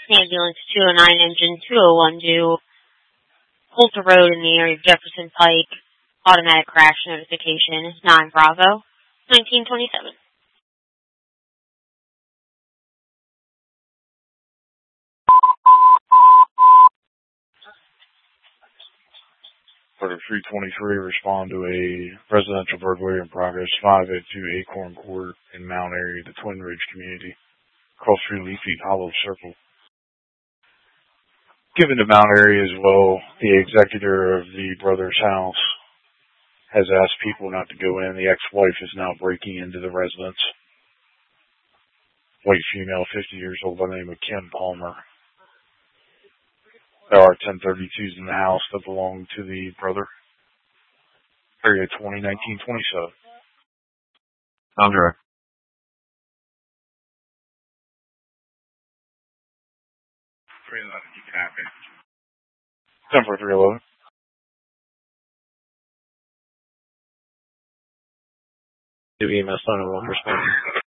Ambulance 209 engine 2012, Holter Road in the area of Jefferson Pike. Automatic crash notification 9 Bravo 1927. Order 323, respond to a residential burglary in progress 582 Acorn Court in Mount Airy, the Twin Ridge community. Cross through Leafy Hollow Circle. Given to Mount Airy as well, the executor of the brother's house has asked people not to go in. The ex-wife is now breaking into the residence. White female, 50 years old, by the name of Kim Palmer. There are 1032s in the house that belong to the brother. Area 2019-27. Sound direct. 311, you can have it. 10 for 311. Do EMS 911 respond.